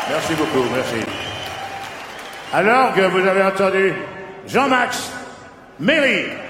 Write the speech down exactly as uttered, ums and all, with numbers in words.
Merci beaucoup, merci. Alors que vous avez entendu Jean-Max Méry.